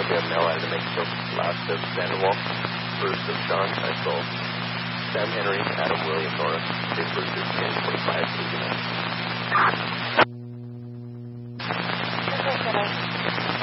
We have now added to make six. Last of Sandoval. First of Sean Keisel. Sam Henry, Adam William Norris. His first is 10:25.